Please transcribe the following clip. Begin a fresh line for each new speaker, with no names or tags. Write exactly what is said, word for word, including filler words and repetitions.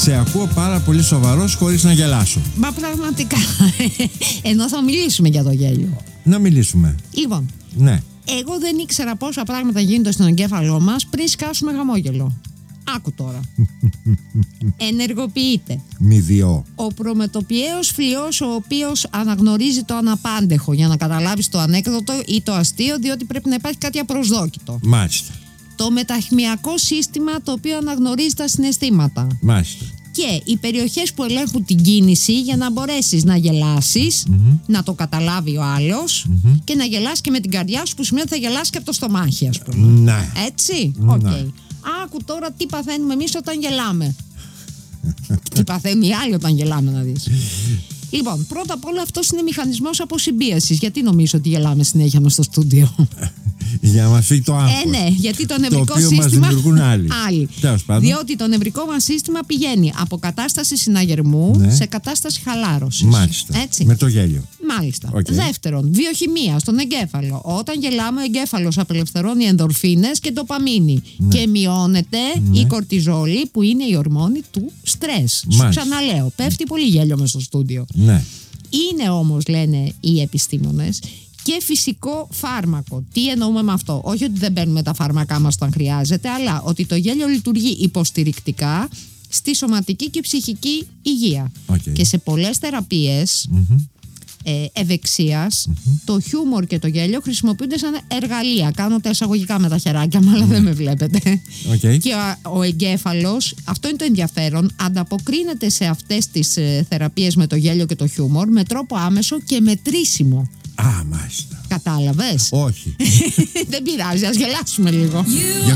Σε ακούω πάρα πολύ σοβαρός χωρίς να γελάσω.
Μα πραγματικά. Ενώ θα μιλήσουμε για το γέλιο.
Να μιλήσουμε.
Λοιπόν,
ναι.
Εγώ δεν ήξερα πόσα πράγματα γίνονται στον εγκέφαλό μας πριν σκάσουμε χαμόγελο. Άκου τώρα. Ενεργοποιείται
Μηδιό.
ο προμετωπιαίος φλοιός, ο οποίος αναγνωρίζει το αναπάντεχο, για να καταλάβεις το ανέκδοτο ή το αστείο, διότι πρέπει να υπάρχει κάτι απροσδόκητο.
Μάλιστα.
Το μεταχημιακό σύστημα, το οποίο αναγνωρίζει τα συναισθήματα.
Μάλιστα.
Και οι περιοχές που ελέγχουν την κίνηση, για να μπορέσεις να γελάσεις, mm-hmm. να το καταλάβει ο άλλος, mm-hmm. και να γελάς και με την καρδιά σου, που σημαίνει ότι θα γελάς και από το στομάχι, ας πούμε.
Ναι.
Έτσι.
Ναι.
Οκ. Okay. Άκου τώρα τι παθαίνουμε εμείς όταν γελάμε. Τι παθαίνουν οι άλλοι όταν γελάμε, να δεις. Λοιπόν, πρώτα απ' όλα αυτός είναι μηχανισμός αποσυμπίεσης. Γιατί νομίζω ότι γελάμε συνέχεια μες στο στούντιο?
Για να μας φύγει το άγχος.
Ε, ναι, γιατί το νευρικό
το οποίο
σύστημα.
μας δημιουργούν άλλοι.
άλλοι. Διότι το νευρικό μας σύστημα πηγαίνει από κατάσταση συναγερμού, ναι, σε κατάσταση χαλάρωσης.
Μάλιστα.
Έτσι.
Με το γέλιο.
Μάλιστα.
Okay.
Δεύτερον, βιοχημία στον εγκέφαλο. Όταν γελάμε, ο εγκέφαλος απελευθερώνει ενδορφίνες και ντοπαμίνη. Ναι. Και μειώνεται, ναι, η κορτιζόλη, που είναι η ορμόνη του στρες. Σου ξαναλέω, πέφτει πολύ γέλιο μες στο στούντιο.
Ναι.
Είναι όμως, λένε οι επιστήμονες, και φυσικό φάρμακο. Τι εννοούμε με αυτό? Όχι ότι δεν παίρνουμε τα φάρμακά μας όταν χρειάζεται, αλλά ότι το γέλιο λειτουργεί υποστηρικτικά στη σωματική και ψυχική υγεία.
Okay.
Και σε πολλές θεραπείες mm-hmm. ε, ευεξίας, mm-hmm. το χιούμορ και το γέλιο χρησιμοποιούνται σαν εργαλεία. Κάνω τα εισαγωγικά με τα χεράκια μου, αλλά mm-hmm. δεν με βλέπετε.
Okay.
Και ο, ο εγκέφαλος, αυτό είναι το ενδιαφέρον, ανταποκρίνεται σε αυτές τις ε, θεραπείες με το γέλιο και το χιούμορ με τρόπο άμεσο και μετρήσιμο.
Α, μάλιστα.
Κατάλαβες?
Όχι.
Δεν πειράζει, ας γελάσουμε λίγο.